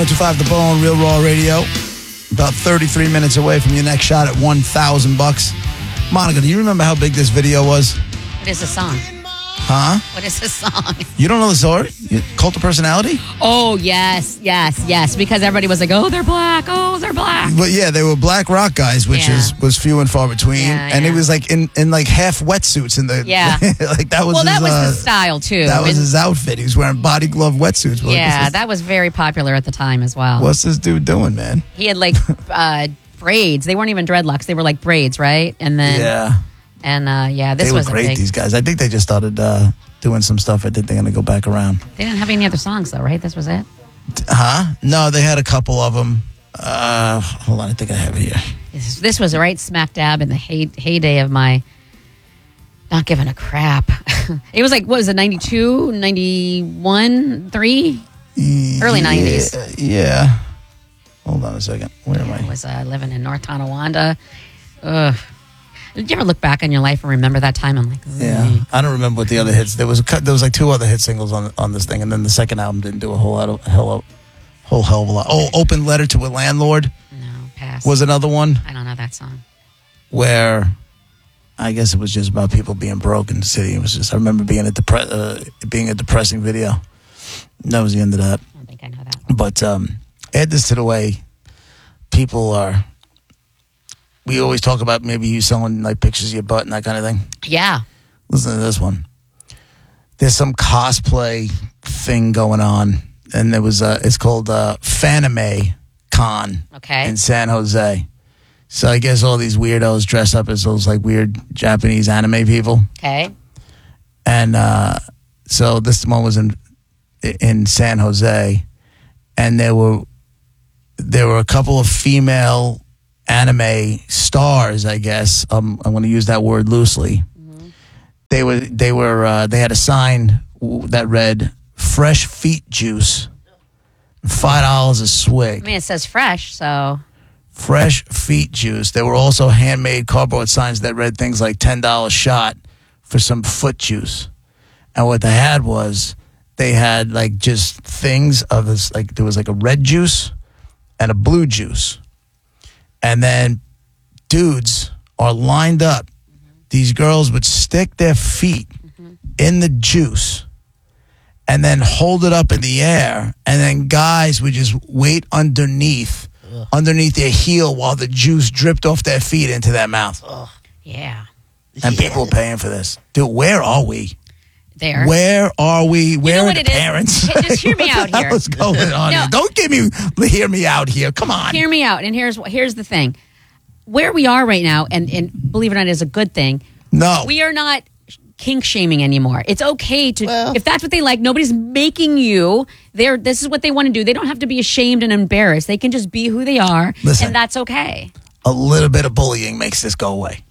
125 The Bone, Real Raw Radio. About 33 minutes away from your next shot at $1,000. Monica, do you remember how big this video was? What is the song? Huh? What is the song? You don't know the story? Cult of Personality? Oh, yes. Because everybody was like, oh, they're black. Oh, they're black. But yeah, they were black rock guys, which was few and far between. And it was like in like half wetsuits in the like that was that was the style too. That was his outfit. He was wearing body glove wetsuits. That was very popular at the time as well. What's this dude doing, man? He had like braids. They weren't even dreadlocks. They were like braids, right? And then this was great. These guys. I think they just started doing some stuff. I think they're gonna go back around. They didn't have any other songs though, right? This was it. Huh? No, they had a couple of them. Hold on, I think I have it here. This was right smack dab in the heyday of my not giving a crap. It was like, what was it, 92, 91, 3? Early 90s. Yeah. Hold on a second. Where am I? I was living in North Tonawanda. Ugh. Did you ever look back on your life and remember that time? I'm like, yeah. I don't remember what the other hits. There was like 2 other hit singles on this thing, and then the second album didn't do a whole hell of a lot. Oh, Open Letter to a Landlord. No, pass. Was another one. I don't know that song. Where, I guess it was just about people being broke in the city. It was just, I remember being a depressing video. That was the end of that. I don't think I know that. But add this to the way people are. We always talk about maybe you selling like pictures of your butt and that kind of thing. Yeah. Listen to this one. There's some cosplay thing going on, and there was it's called Fanime Con in San Jose. So I guess all these weirdos dress up as those like weird Japanese anime people. Okay. And so this one was in San Jose, and there were a couple of female anime stars, I guess. I'm going to use that word loosely. Mm-hmm. They had a sign that read "Fresh Feet Juice, $5 a swig." I mean, it says fresh, so fresh feet juice. There were also handmade cardboard signs that read things like $10 shot for some foot juice. And what they had was they had like just things of this, like there was like a red juice and a blue juice. And then dudes are lined up. These girls would stick their feet in the juice and then hold it up in the air. And then guys would just wait underneath their heel while the juice dripped off their feet into their mouth. Yeah. And people were paying for this. Dude, where are we? There. Where are we? Where are the parents? Just hear me out here. What's going on here? Don't hear me out here. Come on. Hear me out. And here's the thing. Where we are right now, and believe it or not, is a good thing. No. We are not kink shaming anymore. It's okay to, if that's what they like, nobody's making you. This is what they want to do. They don't have to be ashamed and embarrassed. They can just be who they are, and that's okay. A little bit of bullying makes this go away.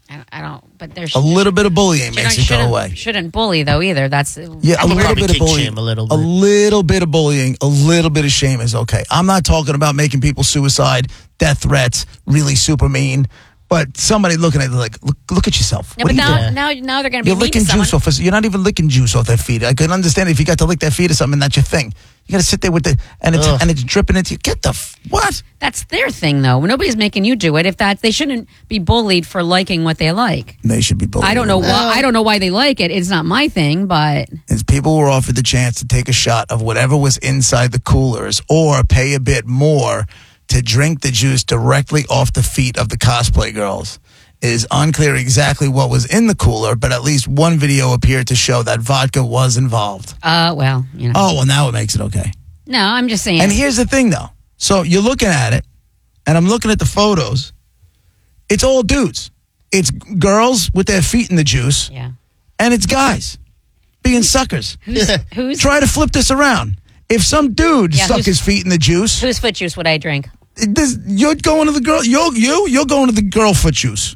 I don't, but there's a little bit of bullying makes it go away. Shouldn't bully though either. That's a little bit of bullying, a little bit of bullying, a little bit of shame is okay. I'm not talking about making people suicide, death threats, really super mean. But somebody looking at it like, look at yourself. Yeah, but now they're going to be licking juice off. You're not even licking juice off their feet. I could understand if you got to lick their feet or something. That's your thing. You got to sit there with and it's dripping into you. Get the what? That's their thing, though. Nobody's making you do it. They shouldn't be bullied for liking what they like. They should be bullied. I don't know why. I don't know why they like it. It's not my thing, but it's people were offered the chance to take a shot of whatever was inside the coolers or pay a bit more to drink the juice directly off the feet of the cosplay girls. It is unclear exactly what was in the cooler, but at least one video appeared to show that vodka was involved. Well, you know. Oh, well, now it makes it okay. No, I'm just saying. And here's the thing, though. So you're looking at it, and I'm looking at the photos. It's all dudes. It's girls with their feet in the juice. Yeah. And it's guys being suckers. Who's Try to flip this around. If some dude stuck his feet in the juice. Whose foot juice would I drink? You're going to the girl. You're going to the girl foot juice.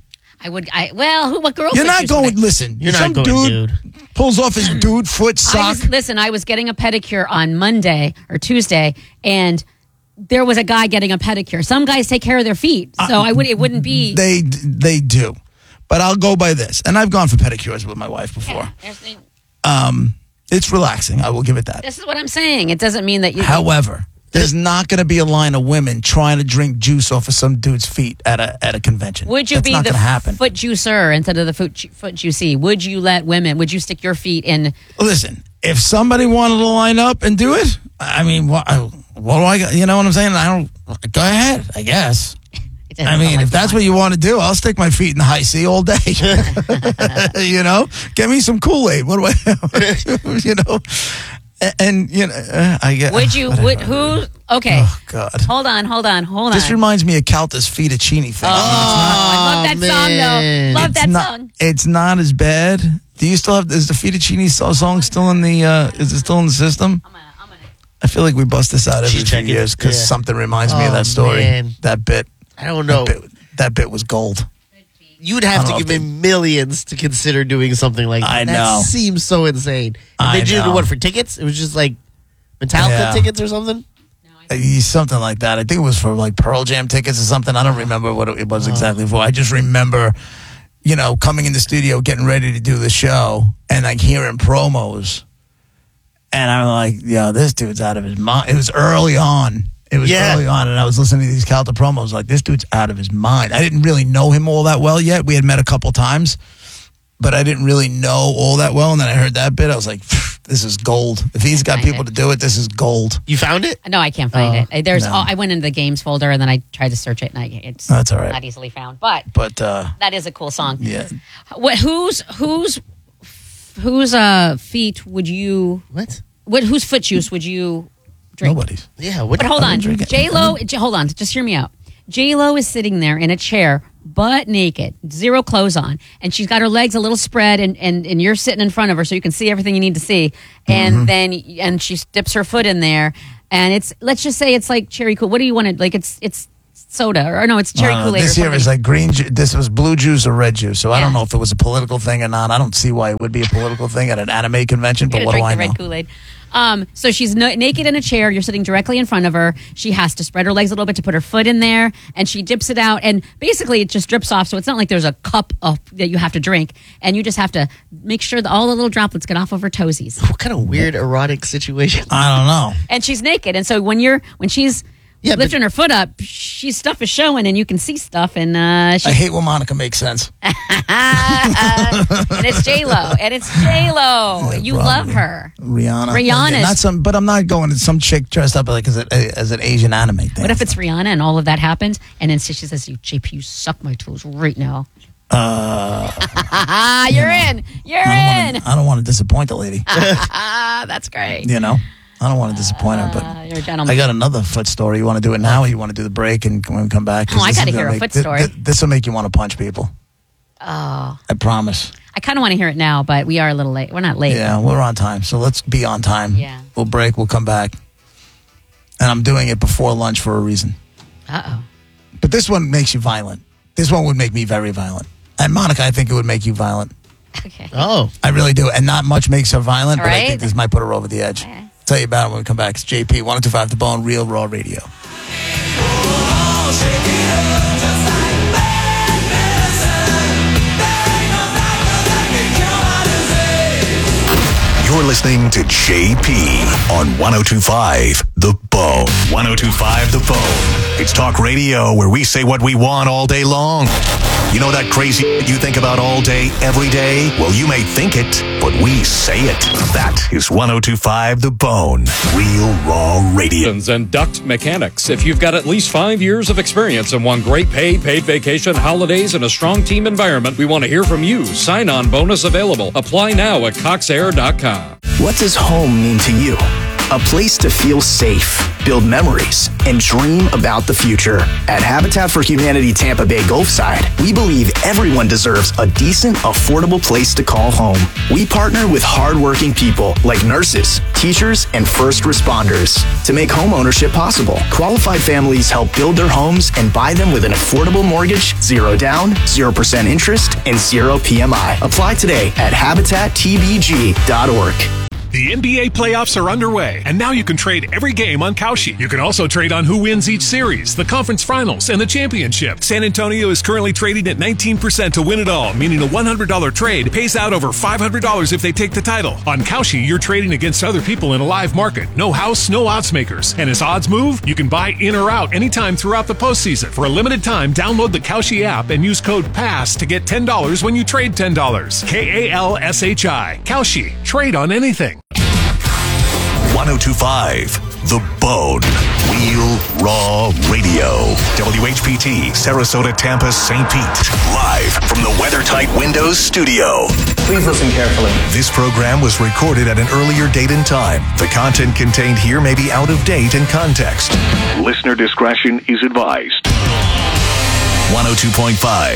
What girl? You're not going. Listen, you're not going, dude. Pulls off his dude foot sock. I was getting a pedicure on Monday or Tuesday, and there was a guy getting a pedicure. Some guys take care of their feet, so it wouldn't be. They do, but I'll go by this. And I've gone for pedicures with my wife before. Yeah, it's relaxing. I will give it that. This is what I'm saying. It doesn't mean that you. However, There's not going to be a line of women trying to drink juice off of some dude's feet at a convention. Would you That's be not the gonna happen. foot juicer instead of the foot juicy? Would you let women? Would you stick your feet in? Listen, if somebody wanted to line up and do it, I mean, what do I got? You know what I'm saying? I don't. Go ahead, I guess. I mean, if that's what you want to do, I'll stick my feet in the high C all day. You know, get me some Kool-Aid. What do I? You know, and you know, I get. Would you? Who? Okay. Oh God. Hold on. This reminds me of Countess Fettuccine thing. I love that song though. Love that song. It's not as bad. Do you still have? Is the Fettuccine song still in the? Is it still in the system? I'm gonna. I feel like we bust this out every She's few checking years it, because yeah. something reminds me of that story. Man. That bit. I don't know. That bit was gold. You'd have I to don't give know me if millions to consider doing something like that. I know. That seems so insane. And I they did know. what for tickets? It was just like Metallica Yeah. tickets or something? Something like that. I think it was for like Pearl Jam tickets or something. I don't remember what it was exactly for. I just remember, you know, coming in the studio, getting ready to do the show, and like hearing promos. And I'm like, yo, this dude's out of his mind. It was early on. Early on, and I was listening to these Calta promos. Like, this dude's out of his mind. I didn't really know him all that well yet. We had met a couple times, but I didn't really know all that well. And then I heard that bit. I was like, this is gold. If he's got people to do it, this is gold. You found it? No, I can't find it. There's. no. I went into the games folder and then I tried to search it, and it's That's all right. not easily found. But that is a cool song. Yeah. Whose feet would you? What? Whose foot juice would you drink? Nobody's. Yeah. What? But hold on, drink it. J-Lo. Hold on, just hear me out. J-Lo is sitting there in a chair, butt naked, zero clothes on, and she's got her legs a little spread, and you're sitting in front of her, so you can see everything you need to see. And then she dips her foot in there, and let's just say it's like cherry Kool. What do you want to like? It's soda, or no, it's cherry Kool-Aid. This year is like this was blue juice or red juice. So I don't know if it was a political thing or not. I don't see why it would be a political thing at an anime convention. But what do I know? Red Kool-Aid. So she's naked in a chair. You're sitting directly in front of her. She has to spread her legs a little bit to put her foot in there, and she dips it out, and basically it just drips off. So it's not like there's a cup that you have to drink, and you just have to make sure that all the little droplets get off of her toesies. What kind of weird erotic situation? I don't know. And she's naked, and so when she's lifting her foot up, she's stuff is showing, and you can see stuff. And I hate when Monica makes sense. and it's J-Lo. You love her. Rihanna. Not but I'm not going to some chick dressed up like as an Asian anime thing. What if it's Rihanna and all of that happens, and then she says, "JP, you suck my toes right now." You're in. I don't want to disappoint the lady. That's great. You know, I don't want to disappoint her, but You're a gentleman. I got another foot story. You want to do it now, or you want to do the break and come back? Oh, I got to hear a foot story. This will make you want to punch people. Oh, I promise. I kind of want to hear it now, but we are a little late. We're not late. Yeah, we're on time, so let's be on time. Yeah. We'll break. We'll come back, and I'm doing it before lunch for a reason. Uh-oh. But this one makes you violent. This one would make me very violent. And Monica, I think it would make you violent. Okay. Oh. I really do. And not much makes her violent, but I Right. think this might put her over the edge. Okay. Tell you about it when we come back. It's JP, 102.5 The Bone, Real Raw Radio. You're listening to JP on 102.5 The Bone. 102.5 The Bone. It's talk radio where we say what we want all day long. You know that crazy you think about all day, every day? Well, you may think it, but we say it. That is 102.5 The Bone. Real Raw Radio. And duct mechanics. If you've got at least 5 years of experience and want great pay, paid vacation, holidays, and a strong team environment, we want to hear from you. Sign-on bonus available. Apply now at coxair.com. What does home mean to you? A place to feel safe, build memories, and dream about the future. At Habitat for Humanity Tampa Bay Gulfside, we believe everyone deserves a decent, affordable place to call home. We partner with hardworking people like nurses, teachers, and first responders to make home ownership possible. Qualified families help build their homes and buy them with an affordable mortgage, 0 down, 0% interest, and 0 PMI. Apply today at habitattbg.org. The NBA playoffs are underway, and now you can trade every game on Kalshi. You can also trade on who wins each series, the conference finals, and the championship. San Antonio is currently trading at 19% to win it all, meaning a $100 trade pays out over $500 if they take the title. On Kalshi, you're trading against other people in a live market. No house, no odds makers. And as odds move, you can buy in or out anytime throughout the postseason. For a limited time, download the Kalshi app and use code PASS to get $10 when you trade $10. KALSHI. Kalshi. Trade on anything. 1025 The Bone. Real Raw Radio. WHPT, Sarasota, Tampa, St. Pete. Live from the WeatherTight Windows studio. Please listen carefully. This program was recorded at an earlier date and time. The content contained here may be out of date and context. Listener discretion is advised. 102.5